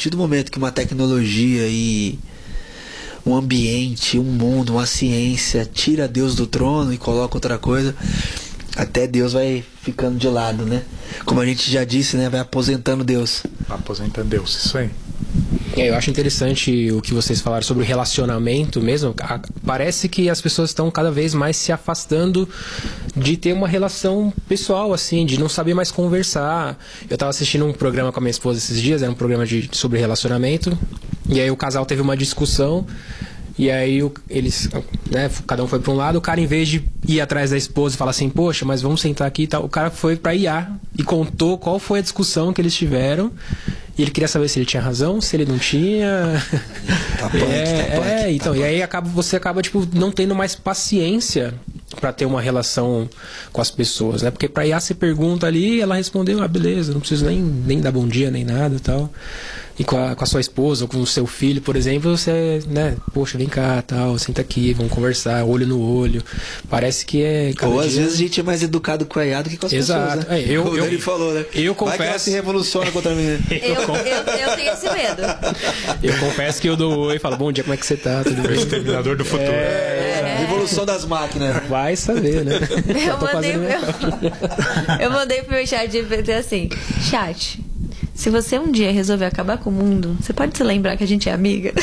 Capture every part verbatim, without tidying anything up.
partir do momento que uma tecnologia e um ambiente, um mundo, uma ciência tira Deus do trono e coloca outra coisa, até Deus vai ficando de lado, né? Como a gente já disse, né? Vai aposentando Deus. Aposentando Deus, isso aí. É, eu acho interessante o que vocês falaram sobre relacionamento mesmo. Parece que as pessoas estão cada vez mais se afastando de ter uma relação pessoal, assim, de não saber mais conversar. Eu tava assistindo um programa com a minha esposa esses dias, era um programa de, sobre relacionamento, e aí o casal teve uma discussão. E aí o, eles, né, cada um foi para um lado, o cara, em vez de ir atrás da esposa e falar assim, poxa, mas vamos sentar aqui e tal, o cara foi para I A e contou qual foi a discussão que eles tiveram. E ele queria saber se ele tinha razão, se ele não tinha. Tá punk, é, tá punk, é, tá então, punk. E aí acaba, você acaba tipo, não tendo mais paciência para ter uma relação com as pessoas, né? Porque pra I A você pergunta ali, ela respondeu, ah, beleza, não preciso nem, nem dar bom dia, nem nada e tal. E com a, com a sua esposa ou com o seu filho, por exemplo, você, né, poxa, vem cá, tal, senta aqui, vamos conversar, olho no olho. Parece que é... Ou dia... às vezes a gente é mais educado com a I A do que com as Exato. pessoas, né? É, eu, Como eu, ele falou, né? Eu confesso... Vai que ela se revoluciona contra mim. Eu, eu, eu tenho esse medo. Eu confesso que eu dou oi e falo, bom dia, como é que você tá? Tudo bem? Exterminador do futuro. É, é. Revolução das máquinas. Vai saber, né? Eu tô mandei, fazendo meu... eu mandei pro meu chat G P T assim, chat, se você um dia resolver acabar com o mundo, você pode se lembrar que a gente é amiga?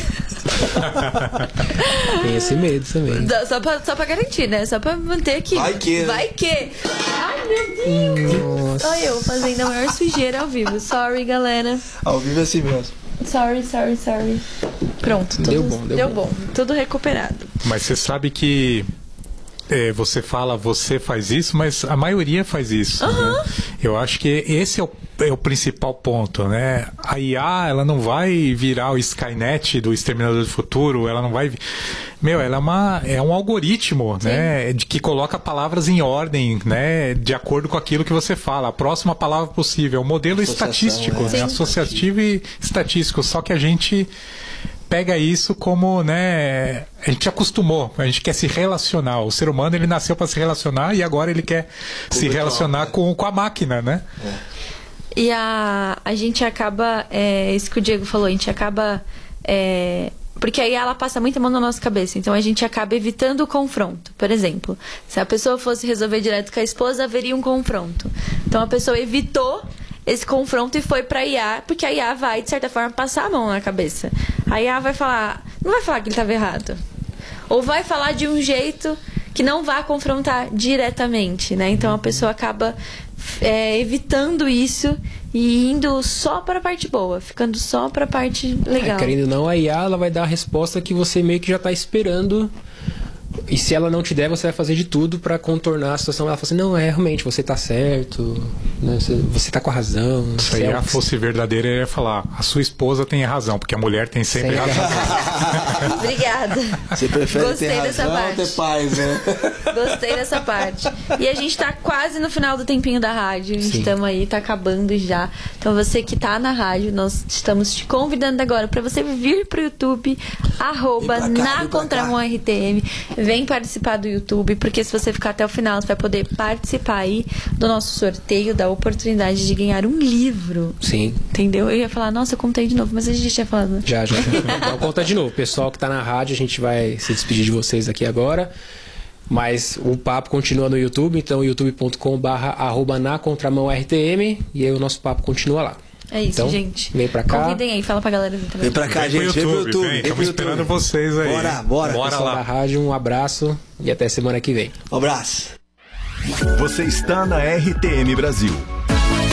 Tem esse medo também. Só pra, só pra garantir, né? Só pra manter aqui. Vai que... Vai que... Ai, meu Deus. Nossa. Olha eu fazendo a maior sujeira ao vivo. Sorry, galera. Ao vivo é assim mesmo. Sorry, sorry, sorry. Pronto. Tudo, Deu bom, deu, deu bom. bom. Tudo recuperado. Mas você sabe que é, você fala, você faz isso, mas a maioria faz isso. Uhum. Né? Eu acho que esse é o, é o principal ponto, né? A I A, ela não vai virar o Skynet do Exterminador do Futuro, ela não vai... Meu, ela é, uma, é um algoritmo, Sim. né? De que coloca palavras em ordem, né? De acordo com aquilo que você fala. A próxima palavra possível. É um modelo Associação, estatístico, né? né? Associativo e estatístico. Só que a gente pega isso como, né, a gente acostumou, a gente quer se relacionar. O ser humano, ele nasceu para se relacionar e agora ele quer Com se virtual, relacionar né? com, com a máquina, né? É. E a, a gente acaba, é, isso que o Diego falou, a gente acaba, é, porque aí ela passa muita mão na nossa cabeça, então a gente acaba evitando o confronto. Por exemplo, se a pessoa fosse resolver direto com a esposa, haveria um confronto. Então a pessoa evitou esse confronto e foi pra I A, porque a I A vai, de certa forma, passar a mão na cabeça. A I A vai falar, não vai falar que ele estava errado. Ou vai falar de um jeito que não vai confrontar diretamente, né? Então a pessoa acaba é, evitando isso e indo só para a parte boa, ficando só para a parte legal. É, querendo ou não, a I A ela vai dar a resposta que você meio que já está esperando. E se ela não te der, você vai fazer de tudo pra contornar a situação. Ela fala assim, não, é, realmente, você tá certo, né? você, você tá com a razão. Se a I A fosse verdadeira, eu ia falar, a sua esposa tem razão, porque a mulher tem sempre Sempre razão. Obrigada. Você prefere Gostei ter dessa razão ou parte. ter paz, né? Gostei dessa parte. E a gente tá quase no final do tempinho da rádio. A gente Sim. estamos aí, tá acabando já. Então você que tá na rádio, nós estamos te convidando agora pra você vir pro YouTube, arroba Vem pra cá, na vem pra Contramão cá. R T M. Vem participar do YouTube, porque se você ficar até o final, você vai poder participar aí do nosso sorteio, da oportunidade de ganhar um livro. Sim, Entendeu? Eu ia falar, nossa, eu contei de novo, mas a gente já tinha falado, né? já, já. Então, conta de novo. Pessoal que tá na rádio, a gente vai se despedir de vocês aqui agora. Mas o papo continua no YouTube, então youtube ponto com barra arroba na Contramão R T M, e aí o nosso papo continua lá. É isso, Então, gente. vem pra cá. Convidem aí, fala pra galera vir também. Vem pra cá, Vem gente. pro Vem pro YouTube, YouTube. vem, Vem pro estamos YouTube. esperando vocês aí. Bora, bora. Bora Pessoal lá. da rádio, um abraço e até semana que vem. Um abraço. Você está na R T M Brasil.